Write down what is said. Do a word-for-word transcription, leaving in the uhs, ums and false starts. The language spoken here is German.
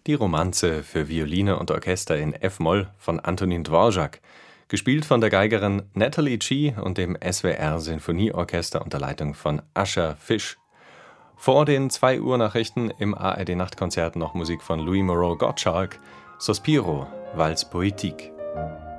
Die Romanze für Violine und Orchester in F-Moll von Antonín Dvořák, gespielt von der Geigerin Natalie Chee und dem S W R-Sinfonieorchester unter Leitung von Ascher Fisch. Vor den zwei Uhr Nachrichten im A R D-Nachtkonzert noch Musik von Louis Moreau Gottschalk, Sospiro, Valse Poétique.